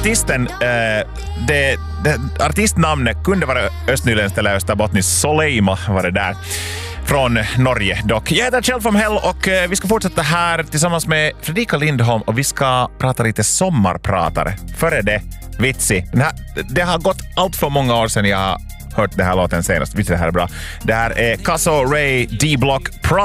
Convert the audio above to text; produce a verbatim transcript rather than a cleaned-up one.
artisten, eh, det, det, artistnamnet kunde vara östnyländskt eller österbottniskt. Soleima var det där. Från Norge dock. Jag heter Kjell from Hell och eh, vi ska fortsätta här tillsammans med Fredrika Lindholm och vi ska prata lite sommarpratare. Före det, Vitsi. Det, här, det har gått allt för många år sedan jag har hört den här låten senast. Vitsi, det här är bra. Det här är Casso Ray D-Block Pro.